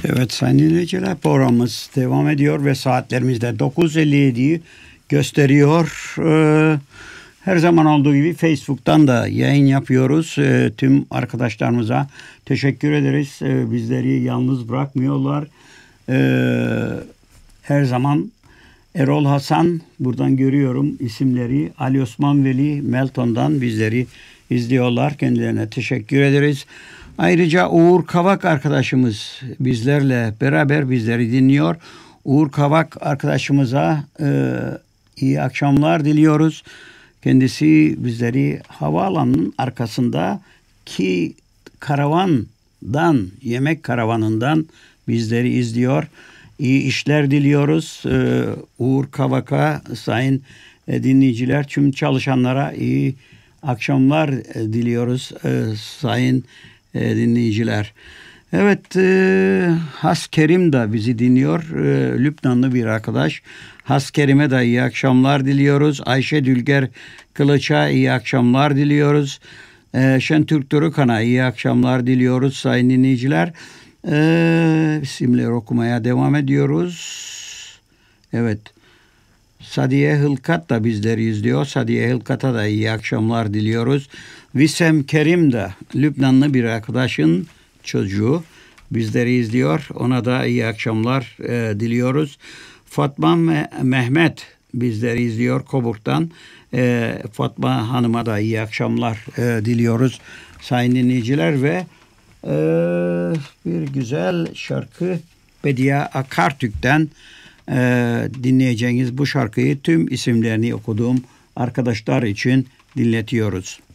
Evet sayın dinleyiciler, programımız devam ediyor ve saatlerimizde 9.57'yi gösteriyor. Her zaman olduğu gibi Facebook'tan da yayın yapıyoruz. Tüm arkadaşlarımıza teşekkür ederiz. Bizleri yalnız bırakmıyorlar. Her zaman Erol Hasan, buradan görüyorum isimleri. Ali Osman Veli Melton'dan bizleri izliyorlar. Kendilerine teşekkür ederiz. Ayrıca Uğur Kavak arkadaşımız bizlerle beraber bizleri dinliyor. Uğur Kavak arkadaşımıza iyi akşamlar diliyoruz. Kendisi bizleri havaalanının arkasındaki karavandan, yemek karavanından bizleri izliyor. İyi işler diliyoruz. Uğur Kavak'a, sayın dinleyiciler, tüm çalışanlara iyi akşamlar diliyoruz sayın dinleyiciler. Evet, Has Kerim de bizi dinliyor. Lübnanlı bir arkadaş. Has Kerim'e de iyi akşamlar diliyoruz. Ayşe Dülger Kılıç'a iyi akşamlar diliyoruz. Şentürk Durukan'a iyi akşamlar diliyoruz sayın dinleyiciler. İsimleri okumaya devam ediyoruz. Evet. Sadiye Hılkat da bizleri izliyor. Sadiye Hılkat'a da iyi akşamlar diliyoruz. Visem Kerim de Lübnanlı bir arkadaşın çocuğu bizleri izliyor. Ona da iyi akşamlar diliyoruz. Fatma Mehmet bizleri izliyor Koburg'dan. Fatma Hanım'a da iyi akşamlar diliyoruz sayın dinleyiciler ve bir güzel şarkı Bediye Akartürk'ten dinleyeceğiniz bu şarkıyı tüm isimlerini okuduğum arkadaşlar için dinletiyoruz.